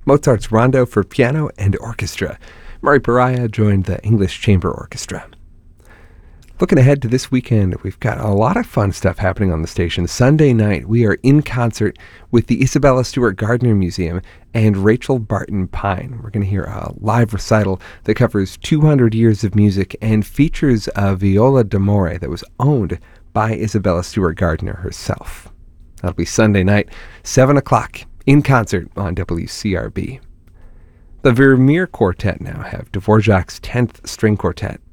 Mozart's Rondo for piano and orchestra. Murray Pariah joined the English Chamber Orchestra. Looking ahead to this weekend, we've got a lot of fun stuff happening on the station. Sunday night, we are in concert with the Isabella Stewart Gardner Museum and Rachel Barton Pine. We're going to hear a live recital that covers 200 years of music and features a viola d'amore that was owned by Isabella Stewart Gardner herself. That'll be Sunday night, 7 o'clock, in concert on WCRB. The Vermeer Quartet now have Dvorak's 10th String Quartet